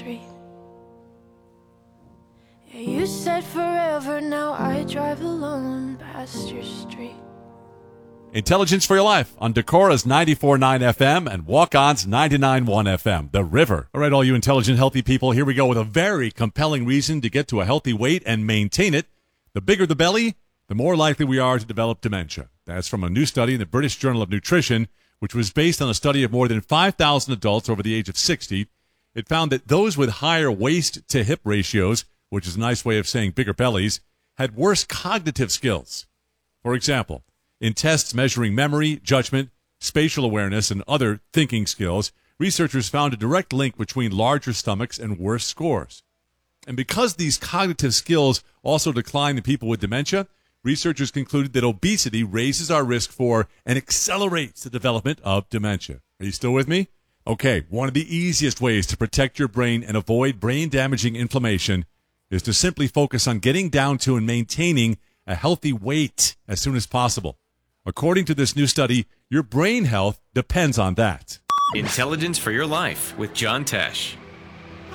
street. Yeah, you said forever, now I drive alone past your street. Intelligence for Your Life on Decora's 94.9 FM and Walk-On's 99.1 FM, The River. All right, all you intelligent, healthy people, here we go with a very compelling reason to get to a healthy weight and maintain it. The bigger the belly, the more likely we are to develop dementia. That's from a new study in the British Journal of Nutrition, which was based on a study of more than 5,000 adults over the age of 60. It found that those with higher waist-to-hip ratios, which is a nice way of saying bigger bellies, had worse cognitive skills. For example, in tests measuring memory, judgment, spatial awareness, and other thinking skills, researchers found a direct link between larger stomachs and worse scores. And because these cognitive skills also decline in people with dementia, researchers concluded that obesity raises our risk for and accelerates the development of dementia. Are you still with me? Okay, one of the easiest ways to protect your brain and avoid brain-damaging inflammation is to simply focus on getting down to and maintaining a healthy weight as soon as possible. According to this new study, your brain health depends on that. Intelligence for Your Life with John Tesh.